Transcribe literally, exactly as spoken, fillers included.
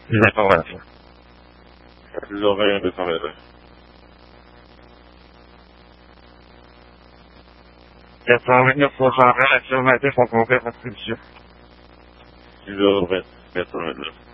Plus d'informations. six heures vingt, deux cent vingt-un. quatre cent vingt-neuf trois cent vingt, actuellement, on complet pour distribution. six heures vingt, quatre cent vingt-neuf.